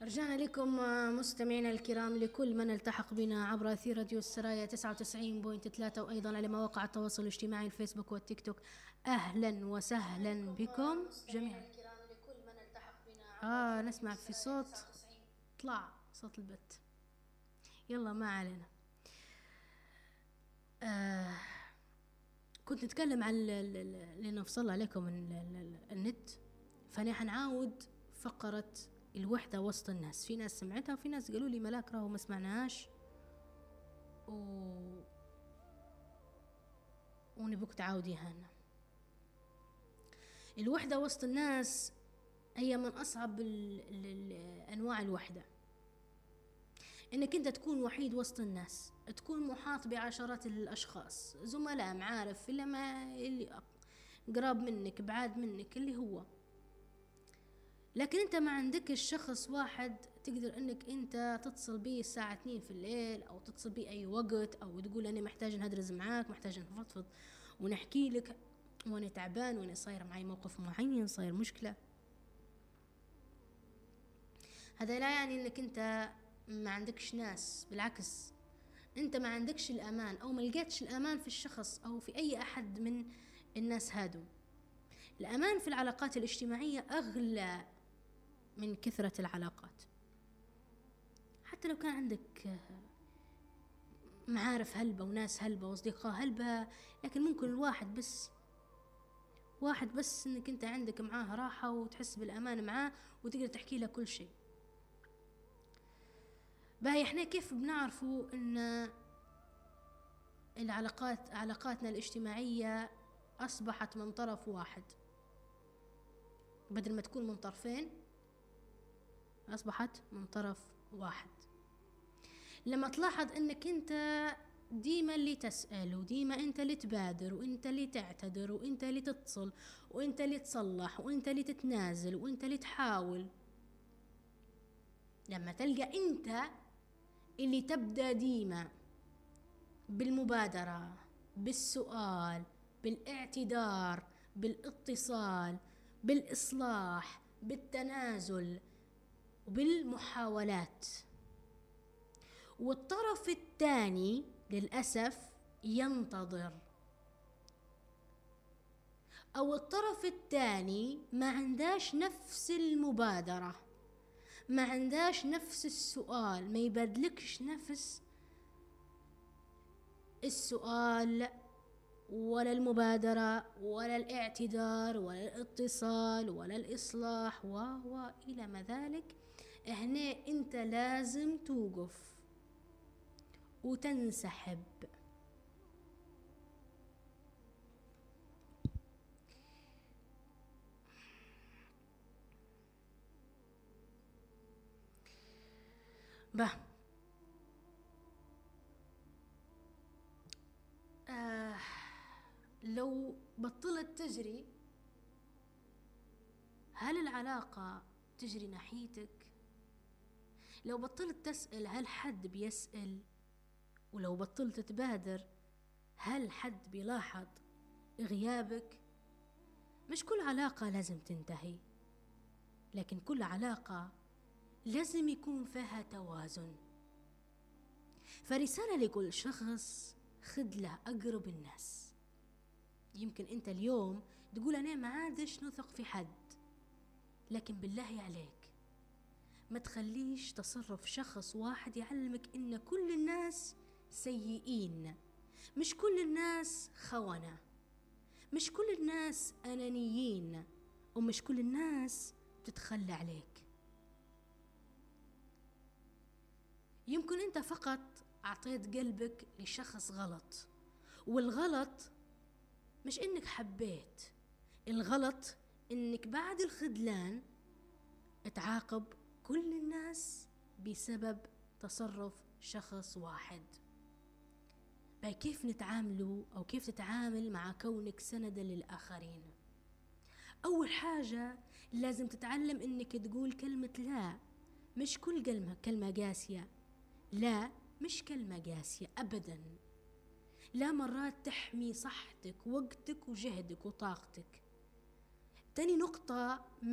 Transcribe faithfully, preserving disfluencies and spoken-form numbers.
رجعنا لكم مستمعينا الكرام، لكل من التحق بنا عبر أثير راديو السرايا تسعة وتسعين فاصلة ثلاثة وأيضا على مواقع التواصل الاجتماعي الفيسبوك والتيك توك. أهلا وسهلا بكم جميعا. آه نسمع في صوت طلع صوت البت، يلا ما علينا. آه كنت نتكلم عن لأنه فصل عليكم النت، فأنا حنعاود فقرة الوحدة وسط الناس. في ناس سمعتها وفي ناس قالوا لي ملاك راهو ما سمعناهاش و... ونبوك تعاوديها لنا. الوحدة وسط الناس هي من أصعب ال... ال... ال... أنواع الوحدة، إنك أنت تكون وحيد وسط الناس، تكون محاط بعشرات الأشخاص، زملاء، معارف، إلا ما اللي قراب منك بعاد منك اللي هو، لكن انت ما عندك الشخص واحد تقدر انك انت تتصل بيه الساعة اثنين في الليل، او تتصل بيه اي وقت، او تقول انا محتاج نهدرز معاك، محتاج نفضفض ونحكي لك وانا تعبان وانا صاير معي موقف معين، صاير مشكلة. هذا لا يعني انك انت ما عندكش ناس، بالعكس انت ما عندكش الامان او ما لقيتش الامان في الشخص او في اي احد من الناس هادو. الامان في العلاقات الاجتماعية اغلى من كثرة العلاقات. حتى لو كان عندك معارف هلبة وناس هلبة واصدقاء هلبة، لكن ممكن الواحد بس واحد بس انك انت عندك معاه راحة وتحس بالامان معاه وتقدر تحكي له كل شيء. باهي احنا كيف بنعرفوا ان العلاقات علاقاتنا الاجتماعية اصبحت من طرف واحد بدل ما تكون من طرفين، اصبحت من طرف واحد؟ لما تلاحظ انك انت ديما اللي تسأل، وديما انت اللي تبادر، وانت اللي تعتذر، وانت اللي تتصل، وانت اللي تصلح، وانت اللي تتنازل، وانت اللي تحاول. لما تلقى انت اللي تبدأ ديما بالمبادرة، بالسؤال، بالاعتذار، بالاتصال، بالإصلاح، بالتنازل، وبالمحاولات، والطرف الثاني للأسف ينتظر، أو الطرف الثاني ما عنداش نفس المبادرة، ما عنداش نفس السؤال، ما يبادلكش نفس السؤال ولا المبادرة ولا الاعتذار ولا الاتصال ولا الإصلاح وهو إلى ما ذلك، هنا أنت لازم توقف وتنسحب. به آه لو بطلت تجري، هل العلاقة تجري ناحيتك؟ لو بطلت تسأل، هل حد بيسأل؟ ولو بطلت تبادر، هل حد بيلاحظ غيابك؟ مش كل علاقة لازم تنتهي، لكن كل علاقة لازم يكون فيها توازن. فرسالة لكل شخص، خذ له أقرب الناس. يمكن أنت اليوم تقول أنا ما عادش نثق في حد، لكن بالله عليك ما تخليش تصرف شخص واحد يعلمك إن كل الناس سيئين، مش كل الناس خونة، مش كل الناس أنانيين، ومش كل الناس تتخلى عليك. يمكن أنت فقط أعطيت قلبك لشخص غلط، والغلط مش إنك حبيت، الغلط إنك بعد الخذلان تعاقب كل الناس بسبب تصرف شخص واحد. باي كيف نتعاملوا أو كيف تتعامل مع كونك سندا للآخرين؟ أول حاجة لازم تتعلم إنك تقول كلمة لا. مش كل كلمة كلمة قاسية، لا مش كلمة قاسية أبدا. لا مرات تحمي صحتك، وقتك، وجهدك، وطاقتك. تاني نقطة،